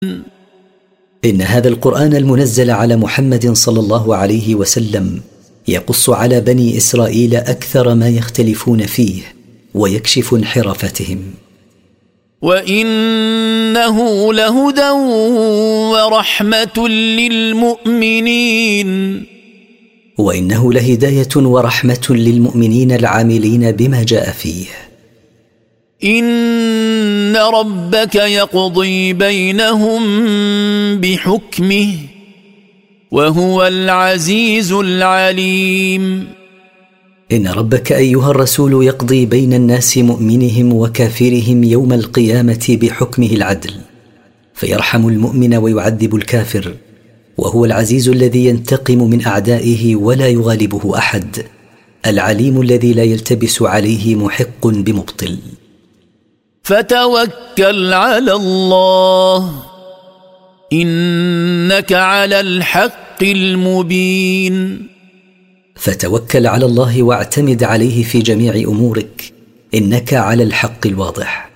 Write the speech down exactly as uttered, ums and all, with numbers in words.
إن هذا القرآن المنزل على محمد صلى الله عليه وسلم يقص على بني إسرائيل أكثر ما يختلفون فيه ويكشف انحرافتهم. وإنه لهدى ورحمة للمؤمنين. وإنه لهداية ورحمة للمؤمنين العاملين بما جاء فيه. إن ربك يقضي بينهم بحكمه وهو العزيز العليم. إن ربك أيها الرسول يقضي بين الناس مؤمنهم وكافرهم يوم القيامة بحكمه العدل، فيرحم المؤمن ويعذب الكافر، وهو العزيز الذي ينتقم من أعدائه ولا يغالبه أحد، العليم الذي لا يلتبس عليه محق بمبطل. فتوكل على الله إنك على الحق المبين. فتوكل على الله واعتمد عليه في جميع أمورك، إنك على الحق الواضح.